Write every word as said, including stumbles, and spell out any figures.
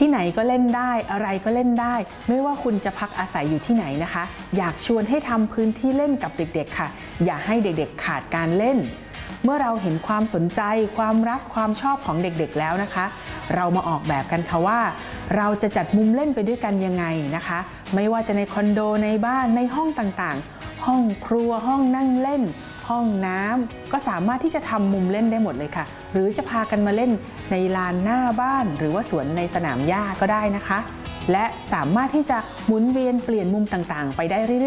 ที่ไหนก็เล่นได้อะไรก็เล่นได้ไม่ว่าคุณจะพักอาศัยอยู่ที่ไหนนะคะอยากชวนให้ทำพื้นที่เล่นกับเด็กๆค่ะอย่าให้เด็กๆขาดการเล่นเมื่อเราเห็นความสนใจความรักความชอบของเด็กๆแล้วนะคะเรามาออกแบบกันค่ะว่าเราจะจัดมุมเล่นไปด้วยกันยังไงนะคะไม่ว่าจะในคอนโดในบ้านในห้องต่างๆห้องครัวห้องนั่งเล่นห้องน้ำก็สามารถที่จะทำมุมเล่นได้หมดเลยค่ะหรือจะพากันมาเล่นในลานหน้าบ้านหรือว่าสวนในสนามหญ้าก็ได้นะคะและสามารถที่จะหมุนเวียนเปลี่ยนมุมต่างๆไปได้เรื่อยๆ